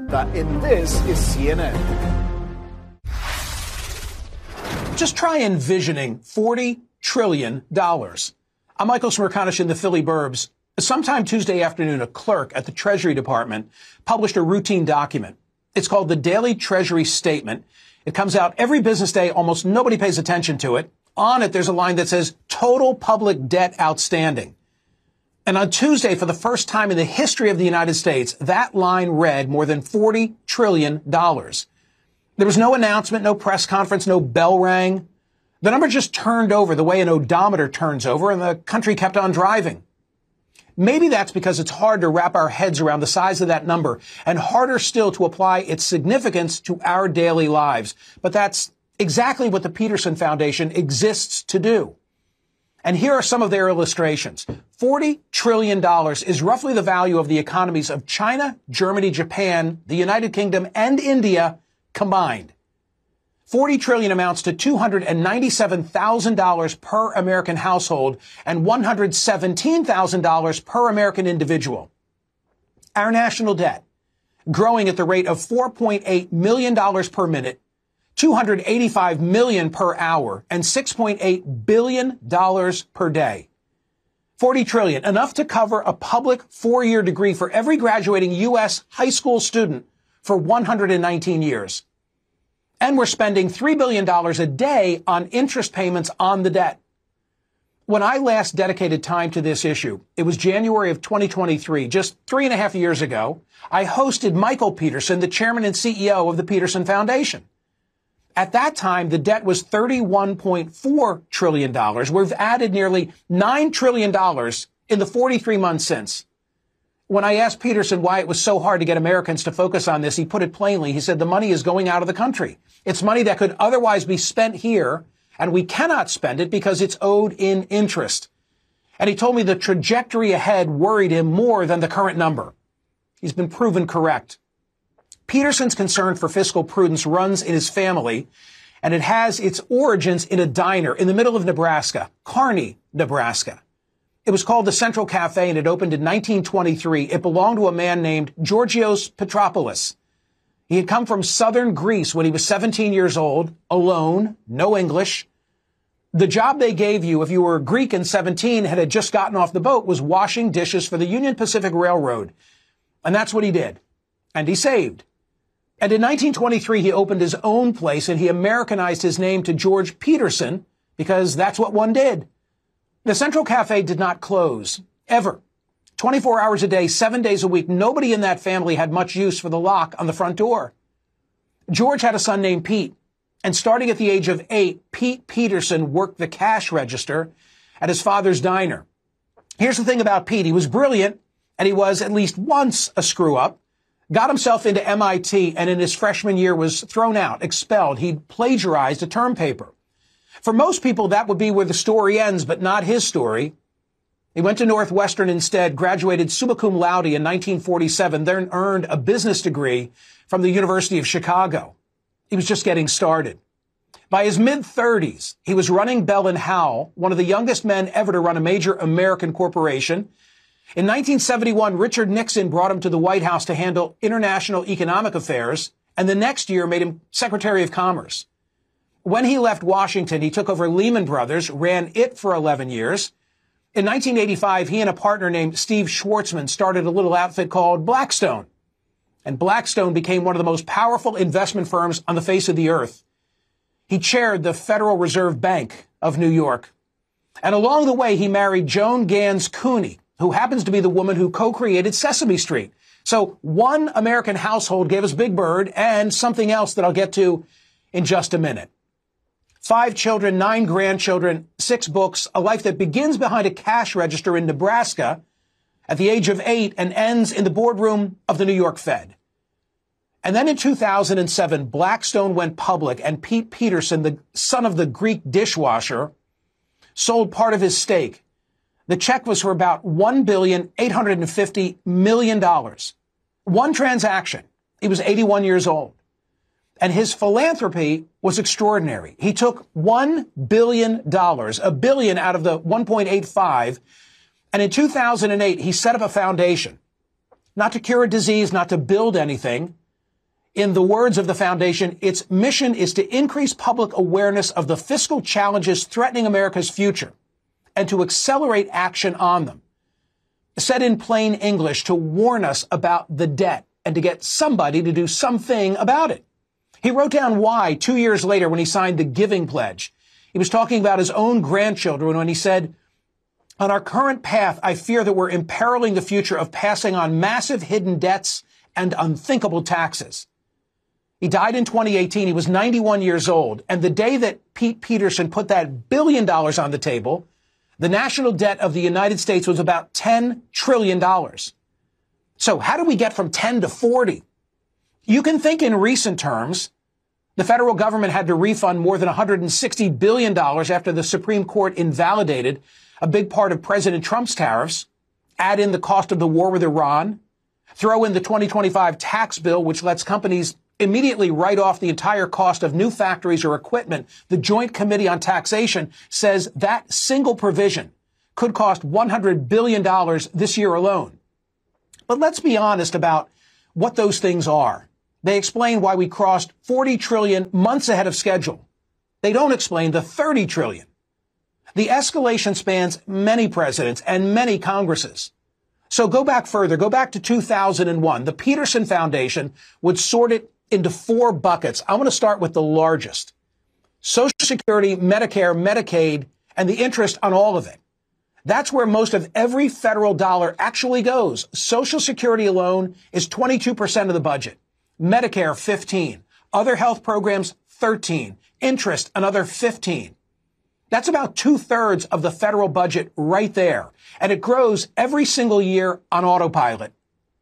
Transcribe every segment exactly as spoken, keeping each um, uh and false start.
And this is C N N. Just try envisioning forty trillion dollars. I'm Michael Smerconish in the Philly Burbs. Sometime Tuesday afternoon, a clerk at the Treasury Department published a routine document. It's called the Daily Treasury Statement. It comes out every business day. Almost nobody pays attention to it. On it, there's a line that says total public debt outstanding. And on Tuesday, for the first time in the history of the United States, that line read more than forty trillion dollars. There was no announcement, no press conference, no bell rang. The number just turned over the way an odometer turns over, and the country kept on driving. Maybe that's because it's hard to wrap our heads around the size of that number, and harder still to apply its significance to our daily lives. But that's exactly what the Peterson Foundation exists to do. And here are some of their illustrations. forty trillion dollars is roughly the value of the economies of China, Germany, Japan, the United Kingdom, and India combined. forty trillion dollars amounts to two hundred ninety-seven thousand dollars per American household and one hundred seventeen thousand dollars per American individual. Our national debt, growing at the rate of four point eight million dollars per minute, two hundred eighty-five million dollars per hour, and six point eight billion dollars per day. forty trillion dollars, enough to cover a public four-year degree for every graduating U S high school student for one hundred nineteen years. And we're spending three billion dollars a day on interest payments on the debt. When I last dedicated time to this issue, it was January of twenty twenty-three, just three and a half years ago. I hosted Michael Peterson, the chairman and C E O of the Peterson Foundation. At that time, the debt was thirty-one point four trillion dollars. We've added nearly nine trillion dollars in the forty-three months since. When I asked Peterson why it was so hard to get Americans to focus on this, he put it plainly. He said the money is going out of the country. It's money that could otherwise be spent here, and we cannot spend it because it's owed in interest. And he told me the trajectory ahead worried him more than the current number. He's been proven correct. Peterson's concern for fiscal prudence runs in his family, and it has its origins in a diner in the middle of Nebraska, Kearney, Nebraska. It was called the Central Cafe, and it opened in nineteen twenty-three. It belonged to a man named Georgios Petropoulos. He had come from southern Greece when he was seventeen years old, alone, no English. The job they gave you if you were Greek and seventeen and had just gotten off the boat was washing dishes for the Union Pacific Railroad. And that's what he did. And he saved. And in nineteen twenty-three, he opened his own place, and he Americanized his name to George Peterson because that's what one did. The Central Cafe did not close, ever. twenty-four hours a day, seven days a week, nobody in that family had much use for the lock on the front door. George had a son named Pete, and starting at the age of eight, Pete Peterson worked the cash register at his father's diner. Here's the thing about Pete. He was brilliant, and he was at least once a screw-up, got himself into M I T, and in his freshman year was thrown out, expelled. He'd plagiarized a term paper. For most people, that would be where the story ends, but not his story. He went to Northwestern instead, graduated summa cum laude in nineteen forty-seven, then earned a business degree from the University of Chicago. He was just getting started. By his mid-thirties, he was running Bell and Howell, one of the youngest men ever to run a major American corporation. In nineteen seventy-one, Richard Nixon brought him to the White House to handle international economic affairs, and the next year made him Secretary of Commerce. When he left Washington, he took over Lehman Brothers, ran it for eleven years. In nineteen eighty-five, he and a partner named Steve Schwarzman started a little outfit called Blackstone. And Blackstone became one of the most powerful investment firms on the face of the earth. He chaired the Federal Reserve Bank of New York. And along the way, he married Joan Gans Cooney, who happens to be the woman who co-created Sesame Street. So one American household gave us Big Bird and something else that I'll get to in just a minute. Five children, nine grandchildren, six books, a life that begins behind a cash register in Nebraska at the age of eight and ends in the boardroom of the New York Fed. And then in two thousand seven, Blackstone went public, and Pete Peterson, the son of the Greek dishwasher, sold part of his stake. The check was for about one billion eight hundred fifty million dollars. One transaction. He was eighty-one years old. And his philanthropy was extraordinary. He took one billion dollars, a billion out of the one point eight five, and in two thousand eight, he set up a foundation, not to cure a disease, not to build anything, In the words of the foundation, its mission is to increase public awareness of the fiscal challenges threatening America's future and to accelerate action on them. Said in plain English, to warn us about the debt and to get somebody to do something about it. He wrote down why two years later when he signed the Giving Pledge. He was talking about his own grandchildren when he said, on our current path, I fear that we're imperiling the future of passing on massive hidden debts and unthinkable taxes. He died in twenty eighteen. He was ninety-one years old. And the day that Pete Peterson put that billion dollars on the table, the national debt of the United States was about ten trillion dollars. So how do we get from ten to forty? You can think in recent terms. The federal government had to refund more than one hundred sixty billion dollars after the Supreme Court invalidated a big part of President Trump's tariffs. Add in the cost of the war with Iran. Throw in the twenty twenty-five tax bill, which lets companies immediately write off the entire cost of new factories or equipment. The Joint Committee on Taxation says that single provision could cost one hundred billion dollars this year alone. But let's be honest about what those things are. They explain why we crossed forty trillion dollars months ahead of schedule. They don't explain the thirty trillion dollars. The escalation spans many presidents and many Congresses. So go back further. Go back to two thousand one. The Peterson Foundation would sort it into four buckets. I'm going to start with the largest. Social Security, Medicare, Medicaid, and the interest on all of it. That's where most of every federal dollar actually goes. Social Security alone is twenty-two percent of the budget. Medicare, fifteen. Other health programs, thirteen. Interest, another fifteen. That's about two-thirds of the federal budget right there. And it grows every single year on autopilot.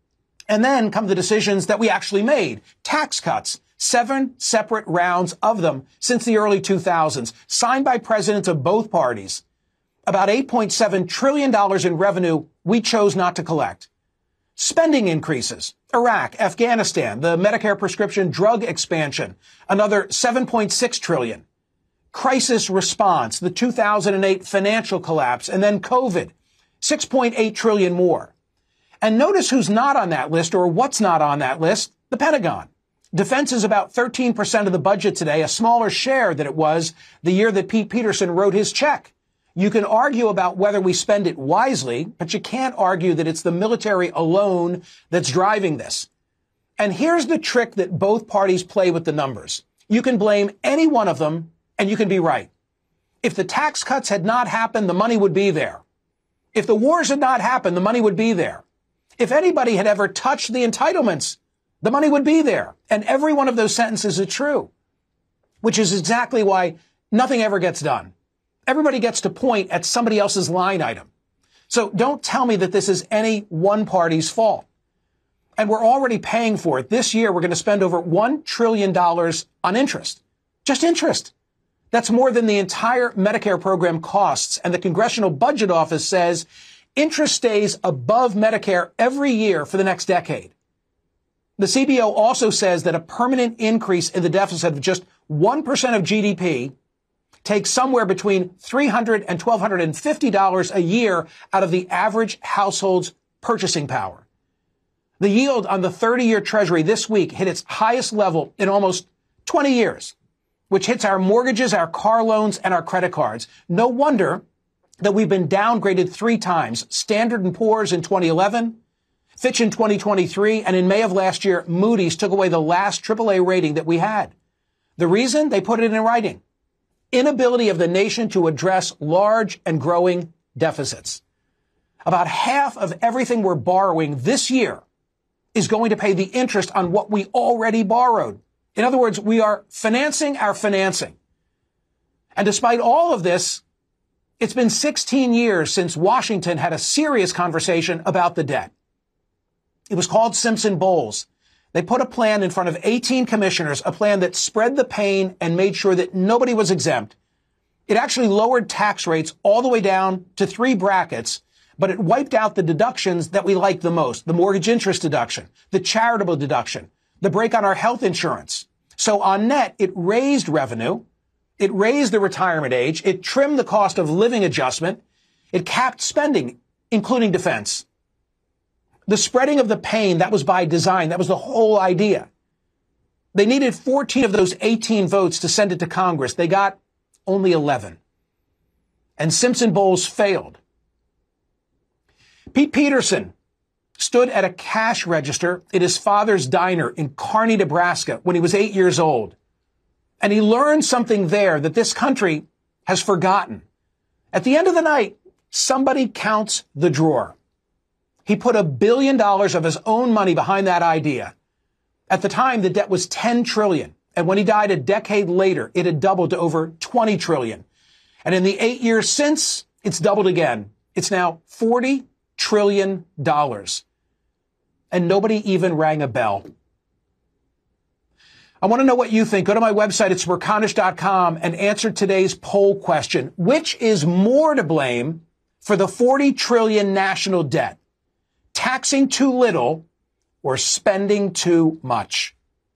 And then come the decisions that we actually made. Tax cuts. Seven separate rounds of them since the early two thousands, signed by presidents of both parties. About eight point seven trillion dollars in revenue we chose not to collect. Spending increases. Iraq, Afghanistan, the Medicare prescription drug expansion, another seven point six trillion dollars. Crisis response, the two thousand eight financial collapse, and then COVID, six point eight trillion dollars more. And notice who's not on that list or what's not on that list, the Pentagon. Defense is about thirteen percent of the budget today, a smaller share than it was the year that Pete Peterson wrote his check. You can argue about whether we spend it wisely, but you can't argue that it's the military alone that's driving this. And here's the trick that both parties play with the numbers. You can blame any one of them, and you can be right. If the tax cuts had not happened, the money would be there. If the wars had not happened, the money would be there. If anybody had ever touched the entitlements, the money would be there. And every one of those sentences is true, which is exactly why nothing ever gets done. Everybody gets to point at somebody else's line item. So don't tell me that this is any one party's fault. And we're already paying for it. This year, we're going to spend over one trillion dollars on interest. Just interest. That's more than the entire Medicare program costs. And the Congressional Budget Office says interest stays above Medicare every year for the next decade. The C B O also says that a permanent increase in the deficit of just one percent of G D P takes somewhere between three hundred dollars and one thousand two hundred fifty dollars a year out of the average household's purchasing power. The yield on the thirty-year Treasury this week hit its highest level in almost twenty years, which hits our mortgages, our car loans, and our credit cards. No wonder that we've been downgraded three times. Standard and Poor's in twenty eleven, Fitch in twenty twenty-three, and in May of last year, Moody's took away the last triple A rating that we had. The reason? They put it in writing. Inability of the nation to address large and growing deficits. About half of everything we're borrowing this year is going to pay the interest on what we already borrowed. In other words, we are financing our financing. And despite all of this, it's been sixteen years since Washington had a serious conversation about the debt. It was called Simpson-Bowles. They put a plan in front of eighteen commissioners, a plan that spread the pain and made sure that nobody was exempt. It actually lowered tax rates all the way down to three brackets, but it wiped out the deductions that we like the most, the mortgage interest deduction, the charitable deduction, the break on our health insurance. So on net, it raised revenue, it raised the retirement age, it trimmed the cost of living adjustment, it capped spending, including defense. The spreading of the pain, that was by design. That was the whole idea. They needed fourteen of those eighteen votes to send it to Congress. They got only eleven. And Simpson Bowles failed. Pete Peterson stood at a cash register at his father's diner in Kearney, Nebraska when he was eight years old. And he learned something there that this country has forgotten. At the end of the night, somebody counts the drawer. He put a billion dollars of his own money behind that idea. At the time, the debt was ten trillion dollars. And when he died a decade later, it had doubled to over twenty trillion dollars. And in the eight years since, it's doubled again. It's now forty trillion dollars. And nobody even rang a bell. I want to know what you think. Go to my website at smerconish dot com and answer today's poll question. Which is more to blame for the forty trillion dollars national debt? Taxing too little or spending too much?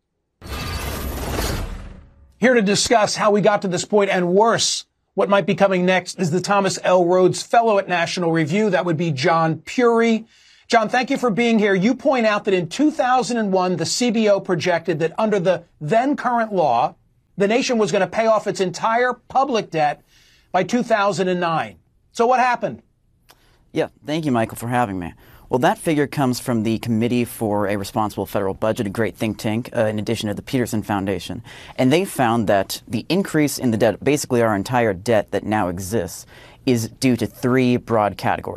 Here to discuss how we got to this point and worse, what might be coming next, is the Thomas L. Rhodes Fellow at National Review. That would be John Puri. John, thank you for being here. You point out that in two thousand one, the C B O projected that under the then current law, the nation was going to pay off its entire public debt by two thousand nine. So what happened? Yeah, thank you, Michael, for having me. Well, that figure comes from the Committee for a Responsible Federal Budget, a great think tank, uh, in addition to the Peterson Foundation. And they found that the increase in the debt, basically our entire debt that now exists, is due to three broad categories.